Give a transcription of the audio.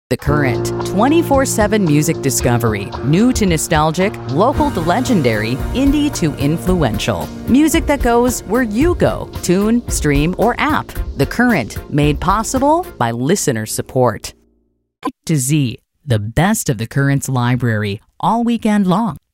The Current, 24/7 music discovery, new to nostalgic, local to legendary, indie to influential. Music that goes where you go, tune, stream, or app. The Current, made possible by listener support. To Z, the best of The Current's library, all weekend long.